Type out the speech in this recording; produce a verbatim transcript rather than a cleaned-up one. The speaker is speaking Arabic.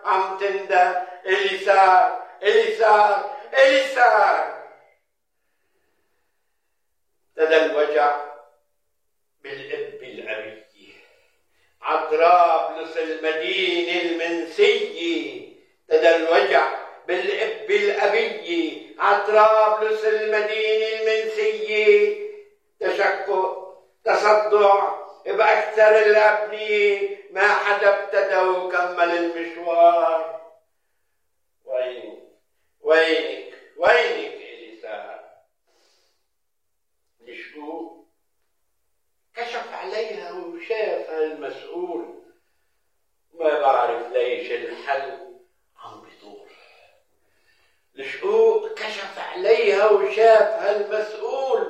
عم تنده اليسار اليسار اليسار. ابتدى الوجع بالاب الابي عطرابلس المدينة المنسية. ابتدى الوجع بالاب الابي عطرابلس المدينة المنسية. تشكك تصدع بأكثر الأبنية، ما حدا ابتدى وكمل المشوار. وينك وينك وينك إليسار؟ لشو؟ كشف عليها وشافها المسؤول. ما بعرف ليش الحل عم بيطول. لشو كشف عليها وشافها المسؤول؟